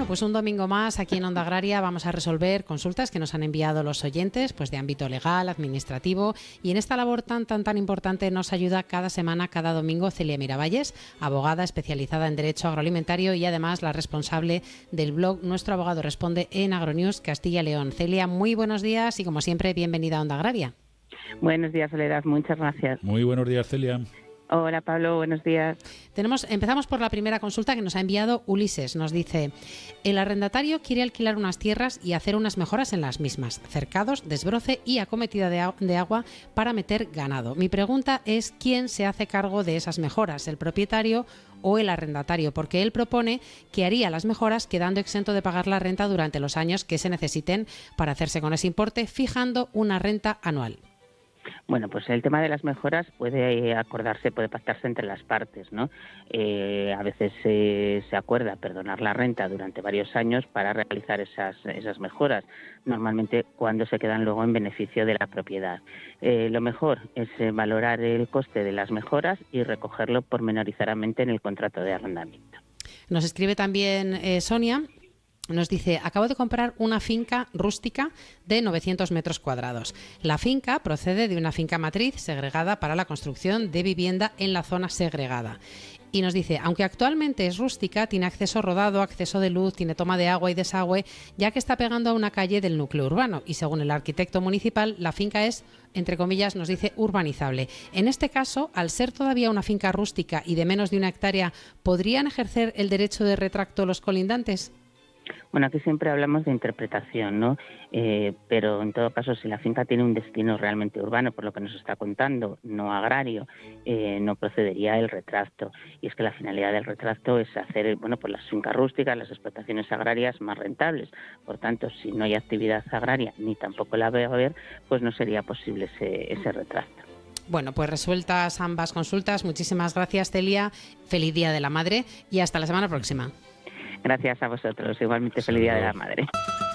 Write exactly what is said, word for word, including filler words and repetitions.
Bueno, pues un domingo más aquí en Onda Agraria vamos a resolver consultas que nos han enviado los oyentes, pues de ámbito legal, administrativo, y en esta labor tan tan tan importante nos ayuda cada semana, cada domingo, Celia Miravalles, abogada especializada en Derecho Agroalimentario y además la responsable del blog Nuestro Abogado Responde en Agronews Castilla y León. Celia, muy buenos días y como siempre, bienvenida a Onda Agraria. Buenos días, Soledad, muchas gracias. Muy buenos días, Celia. Hola, Pablo, buenos días. Tenemos, empezamos por la primera consulta que nos ha enviado Ulises. Nos dice, el arrendatario quiere alquilar unas tierras y hacer unas mejoras en las mismas, cercados, desbroce y acometida de, de agua para meter ganado. Mi pregunta es, ¿quién se hace cargo de esas mejoras, el propietario o el arrendatario? Porque él propone que haría las mejoras quedando exento de pagar la renta durante los años que se necesiten para hacerse con ese importe, fijando una renta anual. Bueno, pues el tema de las mejoras puede acordarse, puede pactarse entre las partes, ¿no? Eh, a veces eh, se acuerda perdonar la renta durante varios años para realizar esas, esas mejoras, normalmente cuando se quedan luego en beneficio de la propiedad. Eh, lo mejor es eh, valorar el coste de las mejoras y recogerlo pormenorizadamente en el contrato de arrendamiento. Nos escribe también eh, Sonia. Nos dice, acabo de comprar una finca rústica de novecientos metros cuadrados. La finca procede de una finca matriz segregada para la construcción de vivienda en la zona segregada. Y nos dice, aunque actualmente es rústica, tiene acceso rodado, acceso de luz, tiene toma de agua y desagüe, ya que está pegando a una calle del núcleo urbano. Y según el arquitecto municipal, la finca es, entre comillas, nos dice, urbanizable. En este caso, al ser todavía una finca rústica y de menos de una hectárea, ¿podrían ejercer el derecho de retracto los colindantes? Bueno, aquí siempre hablamos de interpretación, ¿no? Eh, pero en todo caso, si la finca tiene un destino realmente urbano, por lo que nos está contando, no agrario, eh, no procedería el retracto. Y es que la finalidad del retracto es hacer, bueno, pues las fincas rústicas, las explotaciones agrarias más rentables. Por tanto, si no hay actividad agraria, ni tampoco la va a haber, pues no sería posible ese, ese retracto. Bueno, pues resueltas ambas consultas. Muchísimas gracias, Celia. Feliz Día de la Madre y hasta la semana próxima. Gracias a vosotros. Igualmente, feliz Día de la Madre.